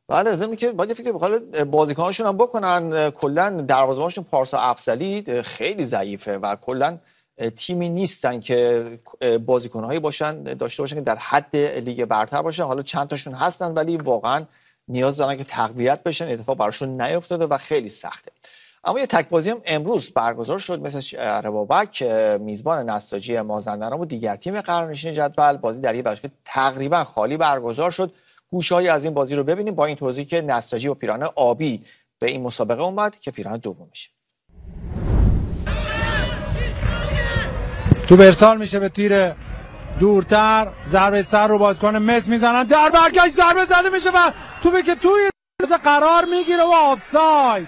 بله ضمن که باید فکر بکنن بازیکناشون هم بکنن. کلا دروازه‌بانشون پارسا افضلی خیلی ضعیفه و کلا تیمی نیستن که بازیکن‌هایی داشته باشن که در حد لیگ برتر باشه. حالا چند تاشون هستن ولی واقعا نیاز دارن که تقویت بشن. اتفاق براشون نیافتاده و خیلی سخته. اما یه تک بازی هم امروز برگزار شد مثل شهر بابک، میزبان نساجی مازندران و دیگر تیم قهرمانشین جدول. بازی در یه باشگاه تقریبا خالی برگزار شد. گوشه‌ای از این بازی رو ببینیم با این توضیح که نساجی و پیراهن آبی به این مسابقه اومد که پیراهن دوم میشه. تو برسال میشه به تیر دورتر، ضربه سر رو بازیکن مس میزنن، در برگشت ضربه زده میشه و توپی که توی قرار میگیره و آفساید.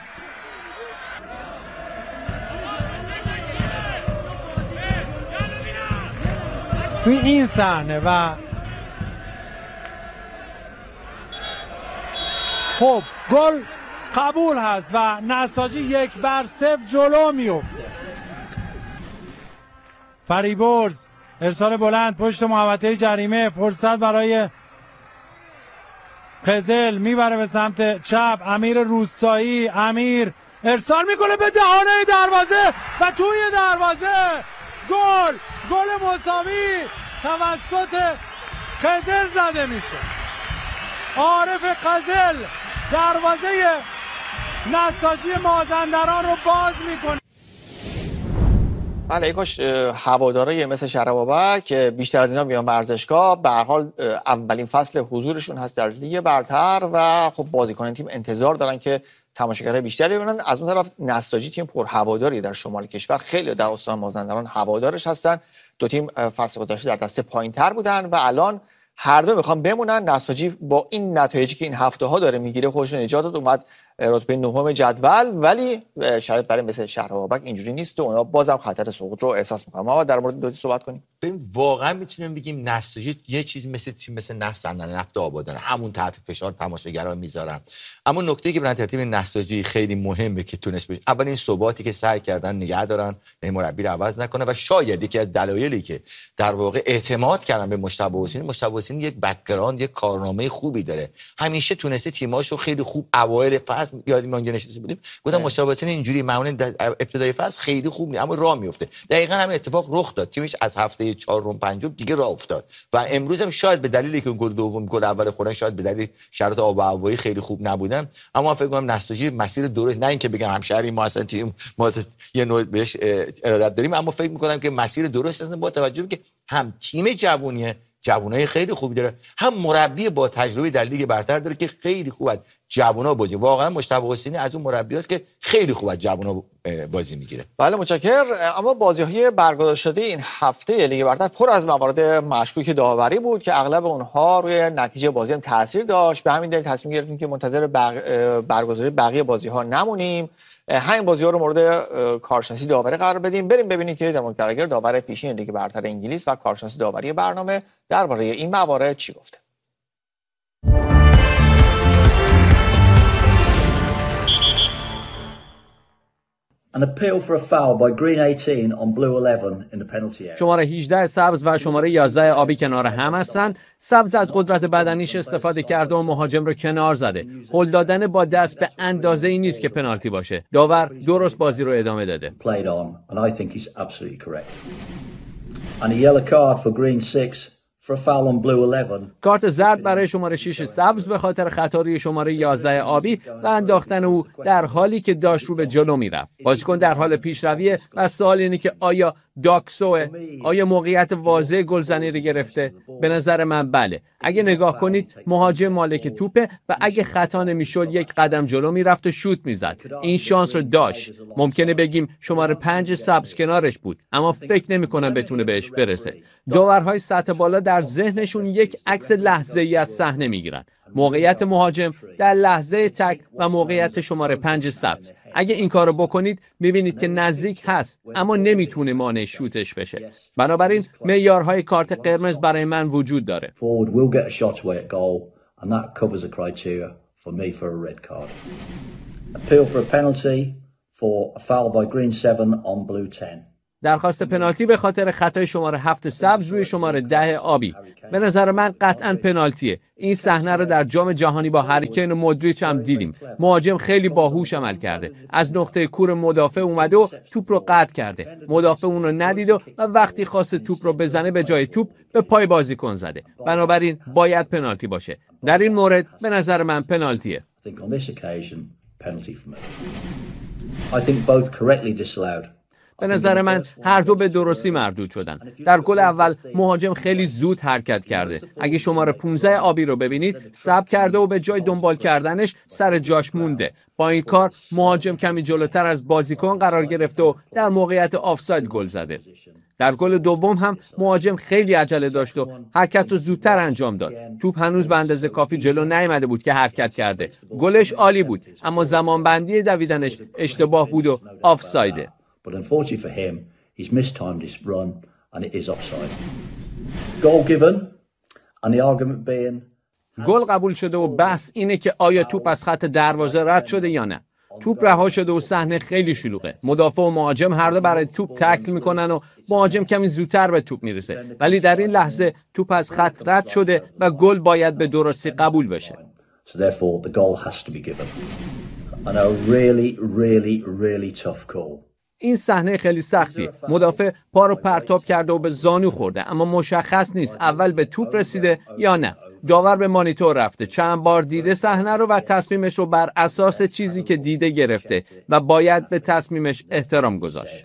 توی این صحنه و خب گل قبول هست و نساجی 1-0 جلو میفته. فریبرز ارسال بلند پشت محوطه جریمه، فرصت برای قزل، میبره به سمت چپ. امیر روستایی، امیر ارسال میکنه به دهانه دروازه و توی دروازه گل مساوی توسط قزل زده میشه. عارف قزل دروازه نساجی مازندران رو باز میکنه. بله کاش هوادارای مثل شهر بابک که بیشتر از اینا بیان ورزشگاه. به هر حال اولین فصل حضورشون هست در لیگ برتر و خب بازیکنان تیم انتظار دارن که تماشاگرای بیشتری ببینن. از اون طرف نساجی تیم پر هواداری در شمال کشور، خیلی در استان مازندران هوادارش هستن. دو تیم فصل گذشته در دسته پایین‌تر بودن و الان هر دو میخوان بمونن. نساجی با این نتایجی که این هفته ها داره میگیره خودش نجات داد، اومد رتبه نهم جدول، ولی شاید برای مثل شهر بابک اینجوری نیست و اونا بازم خطر سقوط رو احساس میکنن. ما در مورد دو تیم صحبت کنیم. ببین واقعا میتونیم بگیم نساجی یه چیزی مثل تیم مثل نفت آبادان، همون تحت فشار تماشاگرها میذارن. اما نکته‌ای که برای تیم نساجی خیلی مهمه که تونست بشه اول این ثباتی که سعی کردن نگه دارن، یعنی مربی رو عوض نکنه و شاید یکی از دلایلی که در واقع اعتماد کردن به مجتبی حسینی یک بک‌گراند، یک کارنامه خوبی داره. همیشه تونسته تیماشو خیلی خوب اوایل فصل یادم اونجا نشسته بودیم گفتم مجتبی حسینی اینجوری معمولا ابتدای فصل خیلی خوب نیست اما راه میفته. دقیقاً همین اتفاق رخ داد. تیمش از هفته 4 و 5 دیگه راه افتاد و امروز هم شاید به دلیلی که گل دوم گل اول خوردن، شاید به دلیل شرایط آب و هوایی خیلی خوب نبودن، اما فکر کنم نساجی مسیر درست، نه اینکه بگم همشهری ما اصلا تیم ما یه نوع بهش ارادت داریم، اما فکر می‌کنم که مسیر درست است با توجه به که هم تیم جوونای خیلی خوبی داره، هم مربی با تجربه در لیگ برتر داره که خیلی خوب از جوونا بازی. واقعا مجتبی حسینی از اون مربیاست که خیلی خوب از جوونا بازی میگیره. بله متشکرم. اما بازی‌های برگزار شده این هفته لیگ برتر پر از موارد مشکوک داوری بود که اغلب اونها روی نتیجه بازی هم تاثیر داشت. به همین دلیل تصمیم گرفتیم که منتظر برگزاری بقیه بازی‌ها نمونیم. همین بازی‌ها رو مورد کارشناسی داوری قرار بدیم. بریم ببینیم که در مورد داور پیشین لیگ برتر انگلیس و کارشناسی داوری برنامه درباره این موارد چی گفته. An appeal for a foul by green 18 on blue 11 in the penalty area. شماره 18 سبز و شماره 11 آبی کنار هم هستن. سبز از قدرت بدنیش استفاده کرده و مهاجم رو کنار زده. هل دادن با دست به اندازه‌ای نیست که پنالتی باشه. داور درست بازی رو ادامه داده. Played on and I think he's absolutely correct. And a yellow card for green 6 for a foul on blue 11. کارت زرد برای شماره 6 سبز به خاطر خطا روی شماره 11 آبی و انداختن او در حالی که داشت رو به جلو میرفت. بازیکن در حال پیشرویه و سوال اینه که آیا داکسوه؟ آیا موقعیت واضح گلزنی رو گرفته؟ به نظر من بله. اگه نگاه کنید مهاجم مالک توپه و اگه خطا نمیشد یک قدم جلو میرفت و شوت میزد. این شانس رو داشت. ممکنه بگیم شماره 5 سبز کنارش بود اما فکر نمی‌کنم بتونه بهش برسه. داورهای سطح بالا در ذهنشون یک عکس لحظه‌ای از صحنه میگیرن. موقعیت مهاجم در لحظه تک و موقعیت شماره 5 سبز. اگه این کارو بکنید میبینید که نزدیک هست اما نمیتونه مانع شوتش بشه. بنابراین معیارهای کارت قرمز برای من وجود داره. Forward will get a shot away at goal and that covers the criteria for me for a red card. Appeal for a penalty for a foul by green 7 on blue 10. درخواست پنالتی به خاطر خطای شماره 7 سبز روی شماره 10 آبی. به نظر من قطعاً پنالتیه. این صحنه رو در جام جهانی با هری کین و مودریچ هم دیدیم. مهاجم خیلی باهوش عمل کرده. از نقطه کور مدافع اومده و توپ رو قطع کرده. مدافع اون رو ندید و وقتی خواست توپ رو بزنه به جای توپ به پای بازیکن زده. بنابراین باید پنالتی باشه. در این مورد به نظر من پنالتیه. به نظر من هر دو به درستی مردود شدن. در گل اول مهاجم خیلی زود حرکت کرده. اگه شماره 15 آبی رو ببینید صبر کرده و به جای دنبال کردنش سر جاش مونده. با این کار مهاجم کمی جلوتر از بازیکن قرار گرفته و در موقعیت آفساید گل زده. در گل دوم هم مهاجم خیلی عجله داشت و حرکت رو زودتر انجام داد. توپ هنوز به اندازه کافی جلو نیامده بود که حرکت کرده. گلش عالی بود اما زمانبندی دویدنش اشتباه بود و آفسایده. But unfortunately for him, he's mistimed his run and it is offside. Goal given and the argument being گل قبول شده و بحث اینه که آیا توپ از خط دروازه رد شده یا نه. توپ رها شده و صحنه خیلی شلوغه. مدافع و مهاجم هر دو برای توپ تکل میکنن و مهاجم کمی زودتر به توپ میرسه. ولی در این لحظه توپ از خط رد شده و گل باید به درستی قبول بشه. So therefore the goal has to be given. And a really tough call. این صحنه خیلی سختی. مدافع پا رو پرتاب کرده و به زانو خورده اما مشخص نیست اول به توپ رسیده یا نه. داور به مانیتور رفته. چند بار دیده صحنه رو و تصمیمش رو بر اساس چیزی که دیده گرفته و باید به تصمیمش احترام گذاشت.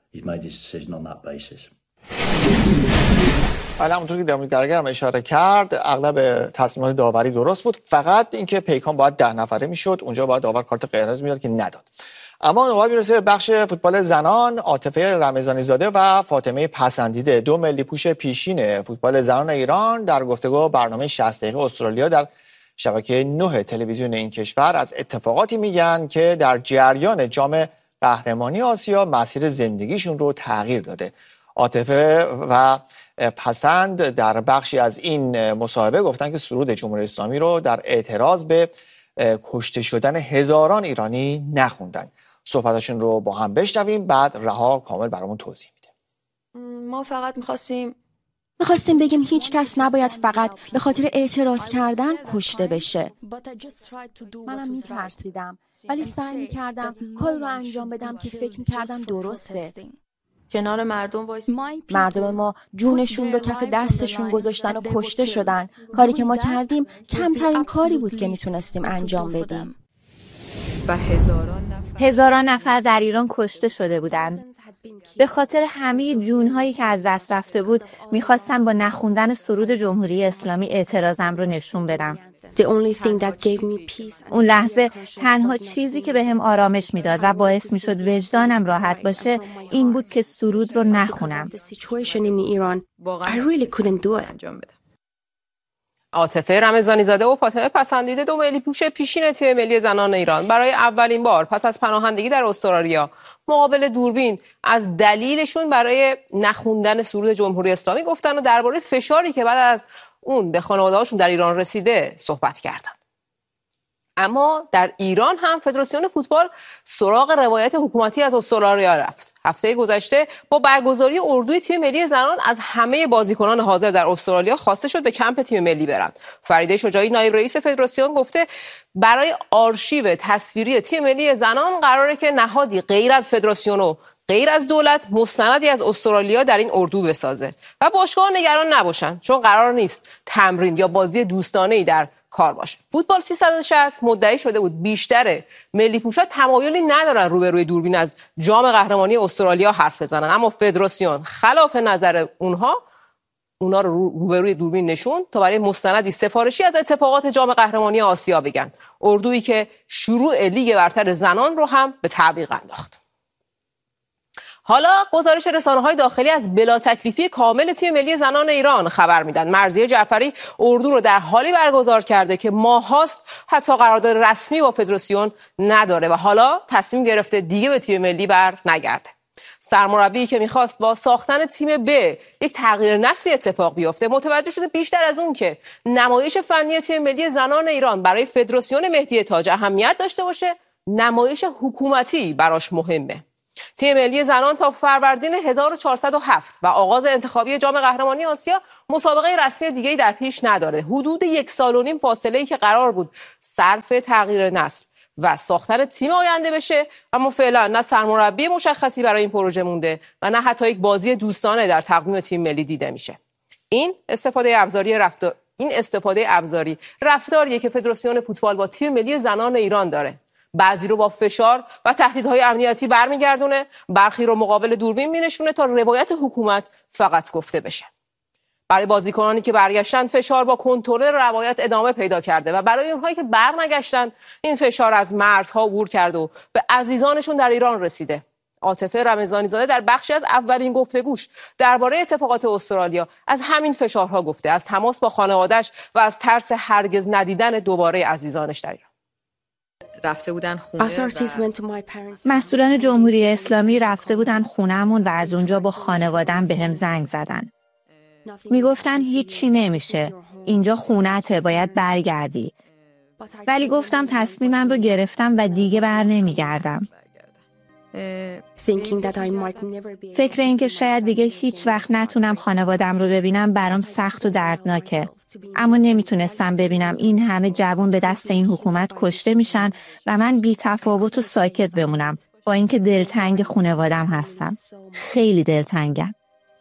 حالا همونطور که درمونگرگر هم اشاره کرد اغلب تصمیمات داوری درست بود، فقط اینکه پیکان باید 10 نفره میشد، اونجا باید داور کارت قرمز میداد که نداد. اما نوبت میرسه به بخش فوتبال زنان. عاطفه رمضانی زاده و فاطمه پسندیده، دو ملی پوش پیشین فوتبال زنان ایران، در گفتگو برنامه 60 دقیقه استرالیا در شبکه 9 تلویزیون این کشور از اتفاقاتی میگن که در جریان جام قهرمانی آسیا مسیر زندگیشون رو تغییر داده. عاطفه و پسند در بخشی از این مصاحبه گفتن که سرود جمهوری اسلامی رو در اعتراض به کشته شدن هزاران ایرانی نخوندن. صحبتاشون رو با هم بشنویم، بعد رها کامل برامون توضیح میده. ما فقط میخواستیم بگیم هیچ کس نباید فقط به خاطر اعتراض کردن کشته بشه. منم میترسیدم ولی سعی میکردم کار رو انجام بدم که فکر میکردم درسته. کنار مردم ما جونشون رو کف دستشون گذاشتن و کشته شدن. کاری که ما کردیم کمترین کاری بود که میتونستیم انجام بدیم. و هزاران نفر در ایران کشته شده بودند. به خاطر همه جونهایی که از دست رفته بود میخواستم با نخوندن سرود جمهوری اسلامی اعتراضم رو نشون بدم. اون لحظه تنها چیزی که بهم آرامش میداد و باعث میشد وجدانم راحت باشه این بود که سرود رو نخونم. عاطفه رمضانی زاده و فاطمه پسندیده، دو ملی پوش پیشین تیم ملی زنان ایران، برای اولین بار پس از پناهندگی در استرالیا مقابل دوربین از دلیلشون برای نخوندن سرود جمهوری اسلامی گفتن و درباره فشاری که بعد از اون به خانواده‌هاشون در ایران رسیده صحبت کردن. اما در ایران هم فدراسیون فوتبال سراغ روایت حکومتی از استرالیا رفت. هفته گذشته با برگزاری اردوی تیم ملی زنان از همه بازیکنان حاضر در استرالیا خواسته شد به کمپ تیم ملی برن. فریده شجاعی نایب رئیس فدراسیون گفته برای آرشیو تصویری تیم ملی زنان قراره که نهادی غیر از فدراسیون و غیر از دولت مستندی از استرالیا در این اردو بسازه و باشگاه نگران نباشن، چون قرار نیست تمرین یا بازی دوستانه‌ای در کار باشه. فوتبال 360 مدعی شده بود بیشتر ملی پوشا تمایلی ندارن روبروی دوربین از جام قهرمانی استرالیا حرف بزنن، اما فدراسیون خلاف نظر اونا رو روبروی دوربین نشون تا برای مستندی سفارشی از اتفاقات جام قهرمانی آسیا بگن. اردویی که شروع لیگ برتر زنان رو هم به تعویق انداخت. حالا گزارش رسانه‌های داخلی از بلا تکلیفی کامل تیم ملی زنان ایران خبر میدن. مرضیه جعفری اردو رو در حالی برگزار کرده که ماهاست حتی قرارداد رسمی با فدراسیون نداره و حالا تصمیم گرفته دیگه به تیم ملی بر نگرده. سرمربی که میخواست با ساختن تیم ب یک تغییر نسلی اتفاق بیفته متوجه شده بیشتر از اون که نمایش فنی تیم ملی زنان ایران برای فدراسیون مهدی تاج اهمیت داشته باشه، نمایش حکومتی براش مهمه. تیم ملی زنان تا فروردین 1407 و آغاز انتخابی جام قهرمانی آسیا مسابقه رسمی دیگه‌ای در پیش نداره. حدود 1.5 سال فاصله‌ای که قرار بود صرف تغییر نسل و ساختن تیم آینده بشه، اما فعلا نه سرمربی مشخصی برای این پروژه مونده و نه حتی یک بازی دوستانه در تقویم تیم ملی دیده میشه. این استفاده ابزاری رفتاریه که فدراسیون فوتبال با تیم ملی زنان ایران داره. بعضی رو با فشار و تهدیدهای امنیتی برمیگردونه، برخی رو مقابل دوربین مینشونه تا روایت حکومت فقط گفته بشه. برای بازیکنانی که برگشتن فشار با کنترل روایت ادامه پیدا کرده و برای اونهایی که برنگشتن این فشار از مرزها عبور کرده و به عزیزانشون در ایران رسیده. عاطفه رمضانی زاده در بخشی از اولین گفتگوش درباره اتفاقات استرالیا از همین فشارها گفته، از تماس با خانواده‌اش و از ترس هرگز ندیدن دوباره عزیزانش در ایران. رفته بودن خونه مسئولان جمهوری اسلامی رفته بودن خونه‌مون و از اونجا با خانواده‌ام بهم زنگ زدن. میگفتن هیچی نمیشه، اینجا خونته، باید برگردی. ولی گفتم تصمیمم رو گرفتم و دیگه بر نمیگردم. فکر این که شاید دیگه هیچ وقت نتونم خانوادم رو ببینم برام سخت و دردناکه. اما نمیتونستم ببینم این همه جوان به دست این حکومت کشته میشن و من بی تفاوت و ساکت بمونم، با اینکه دلتنگ خانوادم هستم. خیلی دلتنگم.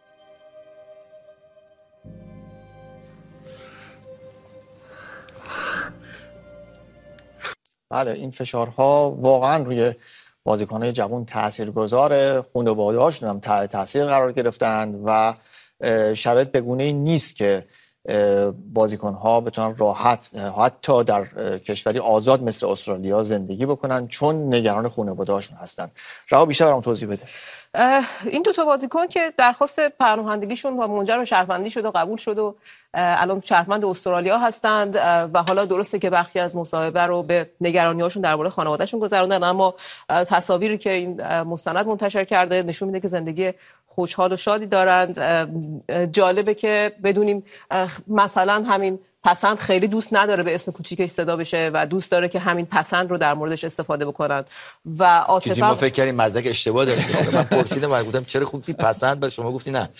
بله، این فشارها واقعا روی بازیکن‌های جوان تاثیرگذاره. خانواده‌هاشون هم تحت تاثیر قرار گرفتن و شرایط بگونه‌ای نیست که بازیکن‌ها بتونن راحت حتی در کشوری آزاد مثل استرالیا زندگی بکنن، چون نگران خانواده‌هاشون هستن. رها بیشتر برام توضیح بده. این دو تا بازیکن که درخواست پناهندگیشون و منجر به شهروندی شد و قبول شد و الان شهروند استرالیا هستند و حالا درسته که بخشی از مصاحبه رو به نگرانی‌هاشون درباره خانواده‌شون گذروندن، اما تصاویری که این مستند منتشر کرده نشون میده که زندگی خوشحال و شادی دارند. جالبه که بدونیم مثلا همین پسند خیلی دوست نداره به اسم کوچیکش صدا بشه و دوست داره که همین پسند رو در موردش استفاده بکنن و عاطفه چیزی ما فکر کردیم مزدک اشتباه داره. من پرسیدم و گفتم چرا خوبی پسند، بعد شما گفتی نه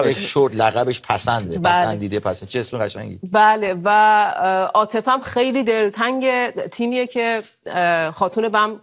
لقبش پسنده. بله. پسندیده پسند، چه اسم قشنگی. بله، و عاطفه هم خیلی دلتنگ تیمیه که خاتون بم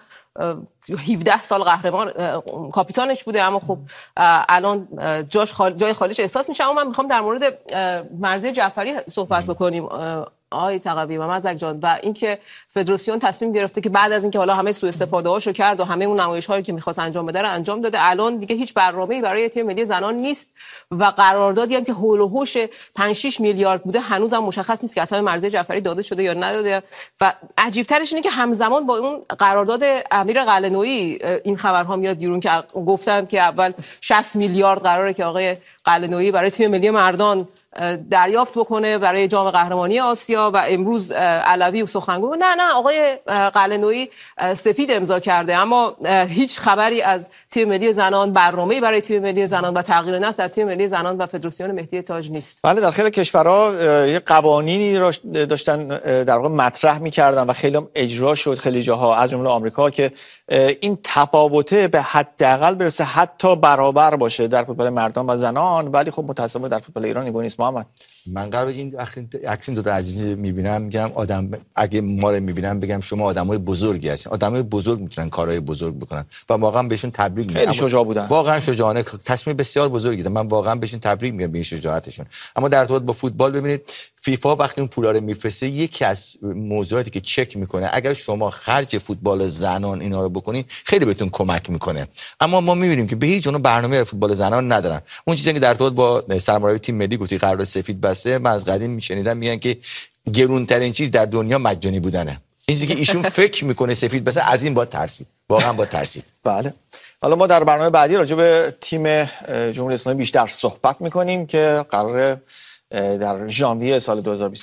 17 سال قهرمان کاپیتانش بوده، اما خب الان جای خالیش احساس میشه. اما من میخوام در مورد مرضیه جعفری صحبت بکنیم آقای تقوی و مزک جان، و اینکه فدراسیون تصمیم گرفته که بعد از اینکه حالا همه سوء استفاده هاشو کرد و همه اون نمایش‌هایی که می‌خواست انجام بده رو انجام داده، الان دیگه هیچ برنامه‌ای برای تیم ملی زنان نیست و قراردادی هم که هول و هوش 5-6 میلیارد بوده هنوزم مشخص نیست که اصلا مرضیه جعفری داده شده یا نداده. و عجیب ترش اینه که همزمان با اون قرارداد امیر قلعه‌نویی این خبرها میاد بیرون که گفتن که اول 60 میلیارد قراره که آقای قلعه‌نویی برای تیم ملی مردان دریافت بکنه برای جام قهرمانی آسیا و امروز علوی و سخنگوی نه آقای قلعه‌نویی سفید امضا کرده، اما هیچ خبری از تیم ملی زنان، برنامه‌ای برای تیم ملی زنان و تغییر نسل در تیم ملی زنان و فدراسیون مهدی تاج نیست. بله، در خیلی کشورها یه قوانینی را داشتن در واقع مطرح می‌کردن و خیلی هم اجرا شد، خیلی جاها از جمله آمریکا، که این تفاوته به حداقل برسه حتی برابر باشه در فوتبال مردان و زنان، ولی خب متأسفانه در فوتبال ایران اینگونه نیست. محمد، من قرار این عکس این دو تا عزیز میبینم میگم اگه ما رو میبینم بگم شما آدمای بزرگی هستین. آدمای بزرگ میتونن کارهای بزرگ بکنن و واقعا بهشون تبریک میگم. خیلی شجاع بودن، واقعا شجاعانه، تصمیم بسیار بزرگی دادن. من واقعا بهشون تبریک میگم به این شجاعتشون. اما در ارتباط با فوتبال ببینید فیفا وقتی اون پولا رو میفرسته، یکی از موضوعاتی که چک میکنه اگر شما خرج فوتبال زنان اینا رو بکنید خیلی بهتون کمک میکنه. اما ما میبینیم که به هیچ عنوان برنامه فوتبال زنان ندارن. اون چیزی که در ارتباط با سرمربی تیم ملی گفتی قرارداد سفید بسته، من از قدیم میشنیدم میگن که گرونترین چیز در دنیا مجانی بودنه. این چیزی که ایشون فکر میکنه سفید بسته، از این با ترسید، واقعا با ترسید. بله، حالا ما در برنامه بعدی راجع به تیم جمهوری اسلامی بیشتر صحبت میکنیم که قراره در ژانویه سال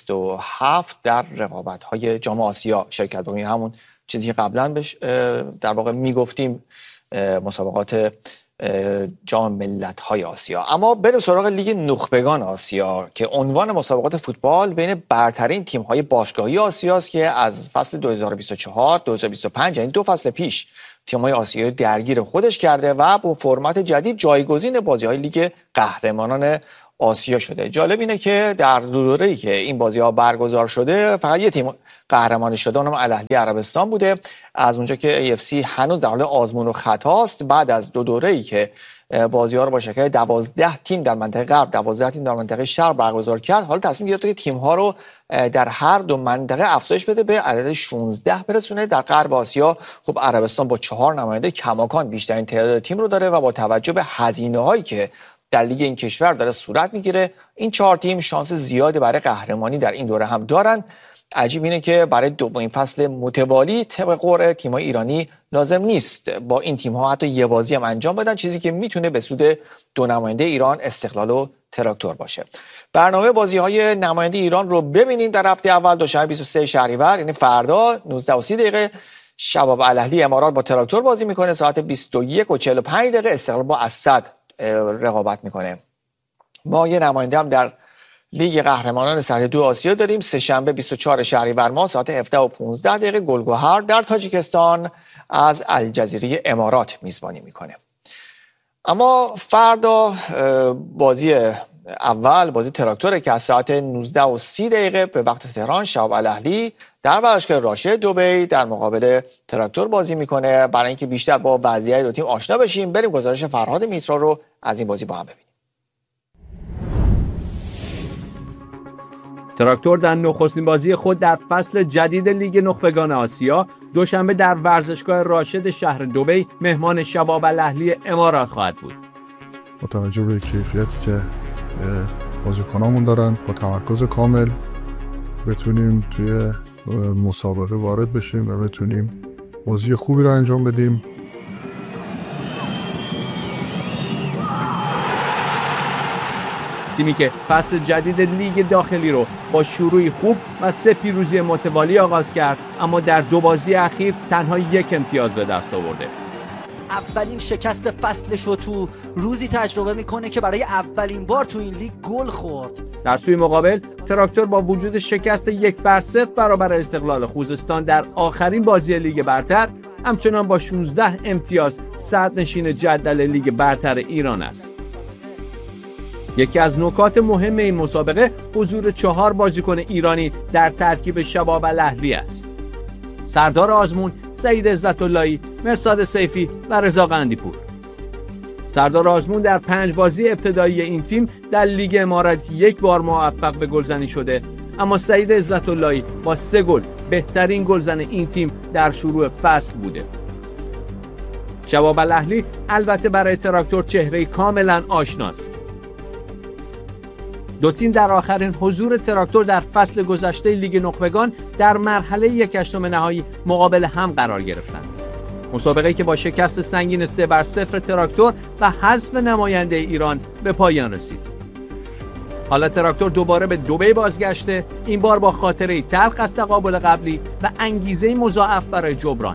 2027 در رقابت‌های جام آسیا شرکت بکنیم. همون چیزی که قبلا بهش در واقع میگفتیم مسابقات جام ملت‌های آسیا. اما بریم سراغ لیگ نخبگان آسیا که عنوان مسابقات فوتبال بین برترین تیم‌های باشگاهی آسیا است که از فصل 2024-2025 یعنی 2 فصل پیش تیم‌های آسیایی درگیر خودش کرده و با فرمت جدید جایگزین بازی‌های لیگ قهرمانان آسیا شده. جالب اینه که در دوره‌ای که این بازی‌ها برگزار شده فقط یه تیم قهرمان شده، اونم الاهلی عربستان بوده. از اونجا که AFC هنوز در حال آزمون و خطاست، بعد از 2 دوره‌ای که بازی‌ها رو با شرکت 12 تیم در منطقه غرب، 12 تیم در منطقه شرق برگزار کرد، حالا تصمیم گرفته که تیم‌ها رو در هر 2 منطقه افزایش بده، به عدد 16 برسونه. در غرب آسیا خب عربستان با 4 نماینده کماکان بیشترین تعداد تیم رو داره و با توجه به هزینه‌هایی که در لیگ این کشور داره صورت میگیره، این 4 تیم شانس زیادی برای قهرمانی در این دوره هم دارن. عجیب اینه که برای دومین فصل متوالی طبق قرعه تیم‌های ایرانی لازم نیست با این تیم‌ها حتی یه بازی هم انجام بدن، چیزی که میتونه به سود 2 نماینده ایران، استقلال و تراکتور باشه. برنامه بازی‌های نماینده ایران رو ببینیم. در هفته اول دوشنبه 23 شهریور یعنی فردا 19:30 شباب الاهلی امارات با تراکتور بازی میکنه. ساعت 21:45 استقلال با اسد رقابت میکنه. ما یه نماینده هم در لیگ قهرمانان سطح 2 آسیا داریم. سه‌شنبه 24 شهریور ما ساعت 17:15 گلگهر در تاجیکستان از الجزیره امارات میزبانی میکنه. اما فردا بازی اول بازی تراکتوره که از ساعت 19:30 به وقت تهران شباب الاهلی در ورزشگاه راشد دبی در مقابل تراکتور بازی میکنه. برای اینکه بیشتر با وضعیت دو تیم آشنا بشیم، بریم گزارش فرهاد میترا رو از این بازی با هم ببینیم. تراکتور در نخستین بازی خود در فصل جدید لیگ نخبگان آسیا دوشنبه در ورزشگاه راشد شهر دبی مهمان شباب الاهلی امارات خواهد بود. با توجه به کیفیتی که بازیکنامون دارن، با تمرکز کامل بتونیم توی مسابقه وارد بشیم و بتونیم بازی خوبی رو انجام بدیم. تیمی که فصل جدید لیگ داخلی رو با شروعی خوب و 3 پیروزی متوالی آغاز کرد، اما در 2 بازی اخیر تنها 1 امتیاز به دست آورده. اولین شکست فصلش رو تو روزی تجربه میکنه که برای اولین بار تو این لیگ گل خورد. در سوی مقابل تراکتور با وجود شکست 1-0 برابر استقلال خوزستان در آخرین بازی لیگ برتر، همچنان با 16 امتیاز صدرنشین جدول لیگ برتر ایران است. یکی از نکات مهم این مسابقه حضور 4 بازیکن ایرانی در ترکیب شباب الاهلی است. سردار آزمون، سعید عزت‌اللهی، مرصاد سیفی و رضا قندی‌پور. سردار آزمون در 5 بازی ابتدایی این تیم در لیگ امارات 1 بار موفق به گلزنی شده، اما سعید عزت‌اللهی با 3 گل بهترین گلزن این تیم در شروع فصل بوده. شباب الاهلی البته برای تراکتور چهره کاملا آشناست. 2 تیم در آخرین حضور تراکتور در فصل گذشته لیگ نخبگان در مرحله 1/8 نهایی مقابل هم قرار گرفتند. مسابقه‌ای که با شکست سنگین 3-0 تراکتور و حذف نماینده ایران به پایان رسید. حالا تراکتور دوباره به دبی بازگشته، این بار با خاطره تلخ از تقابل قبلی و انگیزه مضاعف برای جبران.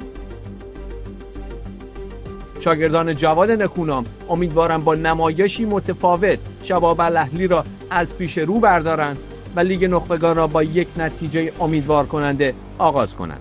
شاگردان جواد نکونام امیدوارم با نمایشی متفاوت شباب الاهلی را از پیش رو بردارند و لیگ نخبگان را با یک نتیجه امیدوار کننده آغاز کنند.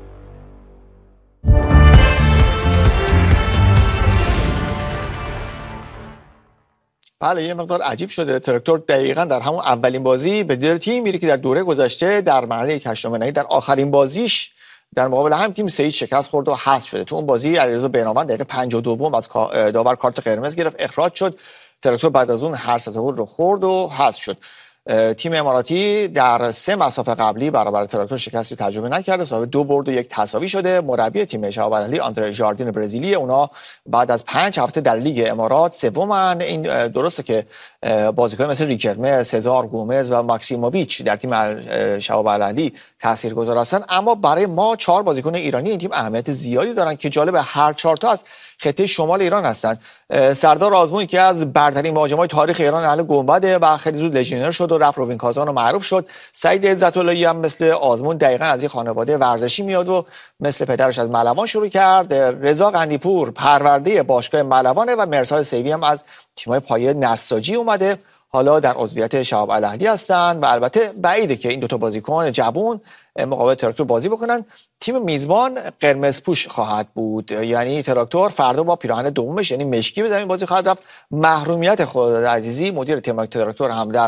بله، یه مقدار عجیب شده. تراکتور دقیقاً در همون اولین بازی به دیر تیم میره که در دوره گذشته در مرحله 8 نهایی در آخرین بازیش در مقابل هم تیم 3 شکست خورد و حذف شده. تو اون بازی علیرضا بینامند دقیقه 52 از داور کارت قرمز گرفت، اخراج شد. تراکتور بعد از اون هر سه گل رو خورد و حذف شد. تیم اماراتی در 3 مسافه قبلی برابر تراکتور شکستی تجربه نکرده، صاحب 2 برد و 1 تساوی شده. مربی تیم شباب الاهلی آندره ژاردین برزیلی، اونا بعد از 5 هفته در لیگ امارات سومن. این درسته که بازیکن مثل ریکرمه، سزار گومز و ماکسیموویچ در تیم شباب الاهلی تاثیرگذار هستن، اما برای ما 4 بازیکن ایرانی این تیم اهمیت زیادی دارن که جالب هر 4 تا از خطه شمال ایران هستند. سردار آزمون که از برترین مهاجمای تاریخ ایران اهل گنبده و خیلی زود لژیونر شد و رفت روبین کازان و معروف شد. سعید عزت‌اللهی هم مثل آزمون دقیقاً از یک خانواده ورزشی میاد و مثل پدرش از ملوان شروع کرد. رضا قندیپور پرورده باشگاه ملوانه و مرساد سیوی هم از تیم‌های پایه نساجی اومده، حالا در عضویت شهاب الاهلی هستند و البته بعیده که این دو تا بازیکن جوان مقابل تراکتور بازی بکنن. تیم میزبان قرمز پوش خواهد بود، یعنی تراکتور فردا با پیراهن دومش یعنی مشکی به زمین بازی خواهد رفت. محرومیت خداداد عزیزی مدیر تیم تراکتور هم در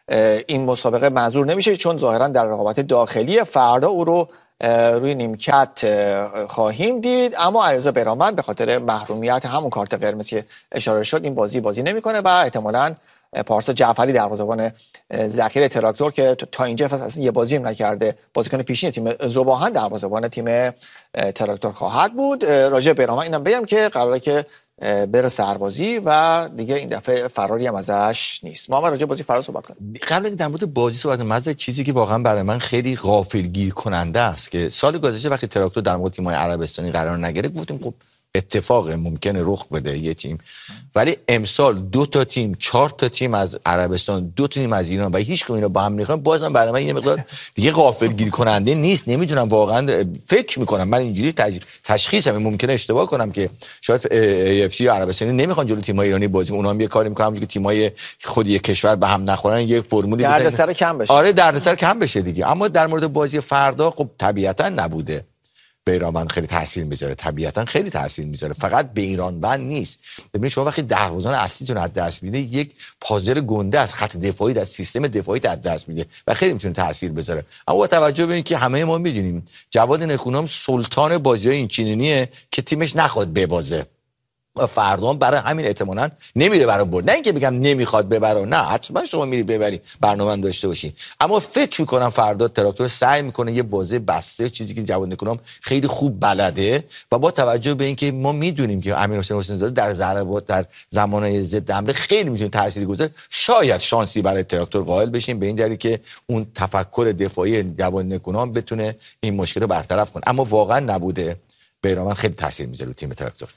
این مسابقه منظور نمیشه، چون ظاهرا در رقابت داخلی فردا او رو روی نیمکت خواهیم دید. اما علیرضا بهرامند به خاطر محرومیت همون کارت قرمز که اشاره شد این بازی نمیکنه و احتمالاً پارسا جعفری دروازه‌بان ذخیره تراکتور که تا اینجا فصل اصلا یه بازی هم نکرده، بازیکن پیشین تیم ذوباهن دروازه‌بان تیم تراکتور خواهد بود. راجع به بهرامند اینم بگم که قراره که بره سربازی و دیگه این دفعه فراری هم ازش نیست. ما راجع بازی فردا صحبت کنیم. قبل اینکه در مورد بازی صحبت کنیم، از چیزی که واقعا برای من خیلی غافلگیر کننده است که سال گذشته وقتی تراکتور در مورد تیم‌های عربستانی قرار نگرفت گفتیم خب اتفاق ممکنه رخ بده یه تیم، ولی امسال 2 تا تیم 4 تا تیم از عربستان 2 تا تیم از ایران و هیچ کدوم اینا با هم نیستن، بازم برای من یه مقدار دیگه غافلگیر کننده نیست. نمیدونم واقعا فکر میکنم من اینجوری تشخیصم ممکنه اشتباه کنم که شاید AFC یا عربستانی نمیخوان جلوی تیم‌های ایرانی بازی کنن، اونها هم یه کاری میکنن که تیم‌های خود یک کشور به هم نخورن، یه فرمولی دردسر کم بشه. آره دردسر کم بشه دیگه. اما در مورد بازی فردا خب طبیعتا نبوده. بهرامند خیلی تاثیر میذاره، طبیعتا خیلی تاثیر میذاره، فقط به ایران بند نیست. ببینید شما وقتی دروازه‌بان اصلیتون از دست میده یک پازل گنده از خط دفاعی از سیستم دفاعی از دست میده و خیلی میتونه تاثیر بذاره. اما با توجه به اینکه همه ما میدونیم جواد نکونام سلطان بازی‌های این چینیه که تیمش نخواد ببازه و فردا برای همین احتمالاً نمیره برای برد. نه اینکه بگم نمیخواد ببره، نه حتما شما میری ببری، برنامه‌ام داشته باشین. اما فکر میکنم فردا تراکتور سعی میکنه یه بازی بسته، چیزی که جواد نکونام خیلی خوب بلده و با توجه به اینکه ما میدونیم که امیرحسین حسین‌زاده در ضربات در زمانهای ضد حمله خیلی میتونه تاثیرگذار، شاید شانسی برای تراکتور قائل بشیم به این دلیل که اون تفکر دفاعی جواد نکونام بتونه این مشکل رو برطرف کنه. اما واقعا نبوده. بهرامند خیلی تاثیر میذاره تیم تراکتور.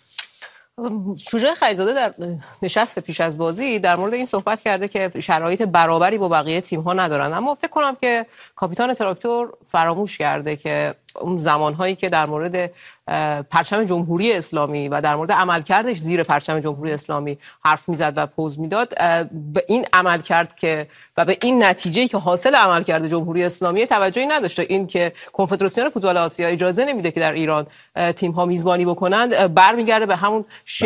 شجاع خلیلزاده در نشست پیش از بازی در مورد این صحبت کرده که شرایط برابری با بقیه تیم‌ها ندارن، اما فکر کنم که کاپیتان تراکتور فراموش کرده که اون زمانهایی که در مورد پرچم جمهوری اسلامی و در مورد عملکردش زیر پرچم جمهوری اسلامی حرف میزد و پوز میداد، به این عملکرد که و به این نتیجه‌ای که حاصل عملکرد جمهوری اسلامی توجهی نداشته. این که کنفدراسیون فوتبال آسیا اجازه نمیده که در ایران تیم‌ها میزبانی بکنند برمیگرده به همون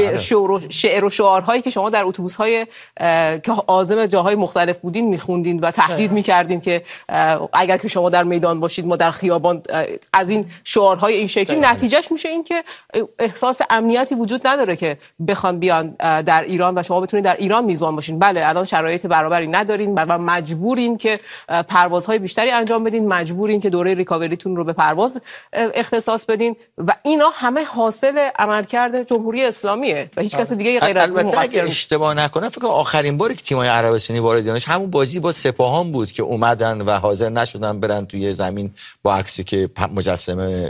شعر و شعارهایی که شما در اتوبوس‌های که عازم جاهای مختلف بودین میخوندین و تهدید میکردین که اگر که شما در میدان باشید ما در خیابان، از این شعارهای این شکلی. نتیجهش میشه این که احساس امنیتی وجود نداره که بخوان بیان در ایران و شما بتونید در ایران میزبان باشین. بله الان شرایط برابری ندارین و مجبورین که پروازهای بیشتری انجام بدین، مجبورین که دوره ریکاوریتون رو به پرواز اختصاص بدین و اینا همه حاصل عملکرد جمهوری اسلامیه و هیچ کس دیگه غیر از اون مقصر نیست. اشتباه نکنم فکر کنم آخرین باری که تیم‌های عربستانی وارد ایرانش همون بازی با سپاهان بود که اومدن و حاضر نشدن برن توی زمین با عکسی که مجسمه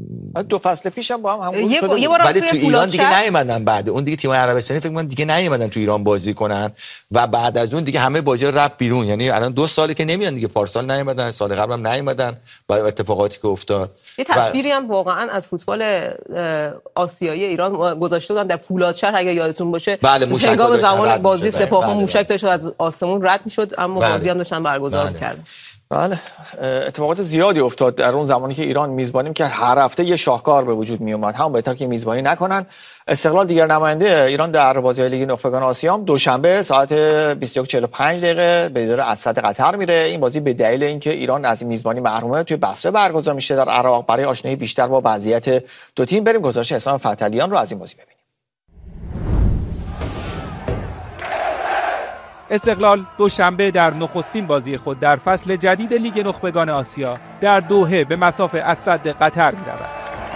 2 فصل پیش هم با هم همون شده، ولی تو ایران دیگه نیومدن. بعد اون دیگه تیم‌های عربستانی فکر کنم دیگه نیومدن تو ایران بازی کنن و بعد از اون دیگه همه بازی‌ها رفت بیرون. یعنی الان 2 ساله که نمیان دیگه، پارسال نیومدن، سال قبل هم نیومدن با اتفاقاتی که افتاد. یه تصویری هم واقعا از فوتبال آسیایی ایران گذاشته بودن در فولادشهر اگه یادتون باشه. هنگام زمان بازی سپاهان موشک داشت از آسمون رد میشد، اما بازی هم داشتن برگزار می‌کردن. بله اتفاقات زیادی افتاد در اون زمانی که ایران میزبانیم که هر هفته یه شاهکار به وجود می اومد. همون بهتر که میزبانی نکنن. استقلال دیگر نماینده ایران در بازی‌های لیگ نخبگان آسیا دوشنبه ساعت 21:45 به دیدار اسد قطر میره. این بازی به دلیل اینکه ایران از این میزبانی محرومه توی بصره برگزار میشه در عراق. برای آشنایی بیشتر با وضعیت دو تیم بریم گزارش حسام فتحعلیان رو از این بازی ببینیم. استقلال دوشنبه در نخستین بازی خود در فصل جدید لیگ نخبگان آسیا در دوحه به مصاف اسد قطر می‌رود.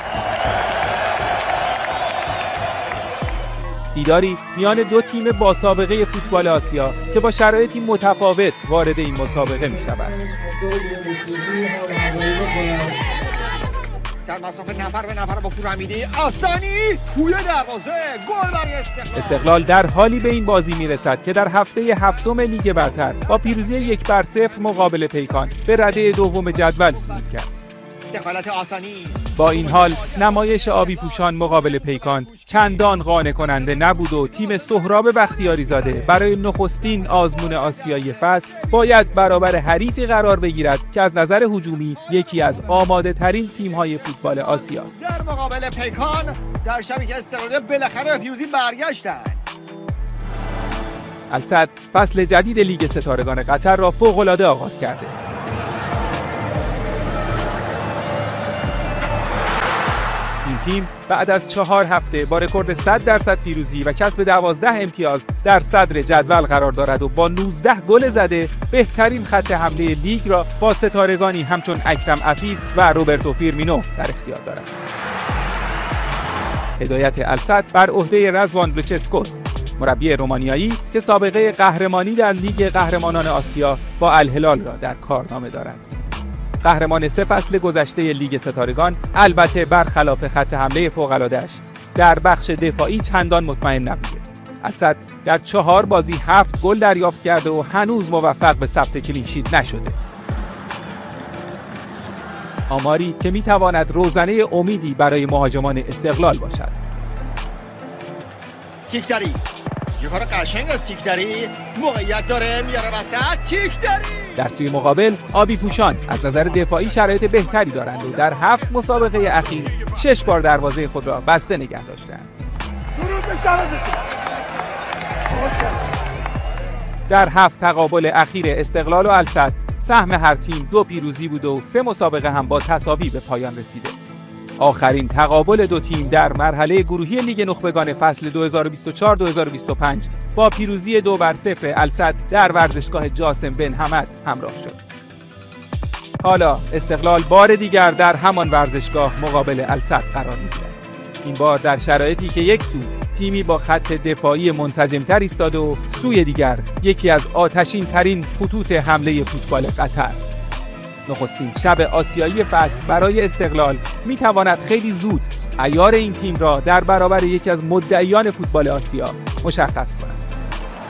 دیداری میان دو تیم با سابقه فوتبال آسیا که با شرایطی متفاوت وارد این مسابقه می‌شود. در مسافه نفر به نفر با پورحمیدی آسانی توی دروازه گل برای استقلال در حالی به این بازی میرسد که در هفته هفتم لیگ برتر با پیروزی 1-0 مقابل پیکان به رده دوم جدول صعود کرد. دخالت آسانی. با این حال نمایش آبی پوشان مقابل پیکان چندان قانع کننده نبود و تیم سهراب بختیاری زاده برای نخستین آزمون آسیایی فصل باید برابر حریفی قرار بگیرد که از نظر هجومی یکی از آماده ترین تیم‌های فوتبال آسیاست. در مقابل پیکان در شبی که استقلال بالاخره پیروزی برگشتند. الصد فصل جدید لیگ ستارگان قطر را فوق‌العاده آغاز کرده. این تیم بعد از 4 هفته با رکورد 100% پیروزی و کسب 12 امتیاز در صدر جدول قرار دارد و با 19 گل زده بهترین خط حمله لیگ را با ستارگانی همچون اکرم عفیف و روبرتو فیرمینو در اختیار دارد. هدایت الصد بر عهده رضوان لوچسکوست، مربی رومانیایی که سابقه قهرمانی در لیگ قهرمانان آسیا با الهلال را در کارنامه دارد. قهرمان 3 فصل گذشته لیگ ستارگان البته برخلاف خط حمله فوق‌العاده‌اش در بخش دفاعی چندان مطمئن نبوده. الصد در 4 بازی 7 گل دریافت کرده و هنوز موفق به ثبت کلین شیت نشده. آماری که میتواند روزنه امیدی برای مهاجمان استقلال باشد. تیکدری یه کار قشنگ از تیکدری، موقعیت داره میاره وسط. تیکدری در سوی مقابل آبی پوشان از نظر دفاعی شرایط بهتری دارند و در 7 مسابقه اخیر 6 بار دروازه خود را بسته نگه داشتند. در 7 تقابل اخیر استقلال و الصد سهم هر تیم 2 پیروزی بود و 3 مسابقه هم با تساوی به پایان رسیده. آخرین تقابل 2 تیم در مرحله گروهی لیگ نخبگان فصل 2024-2025 با پیروزی 2-0 الصد در ورزشگاه جاسم بن حمد همراه شد. حالا استقلال بار دیگر در همان ورزشگاه مقابل الصد قرار می‌گیرد. این بار در شرایطی که یک سو تیمی با خط دفاعی منسجم‌تر ایستاده و سوی دیگر یکی از آتشین ترین خطوط حمله فوتبال قطر. نخستین شب آسیایی فصل برای استقلال میتواند خیلی زود عیار این تیم را در برابر یکی از مدعیان فوتبال آسیا مشخص کند.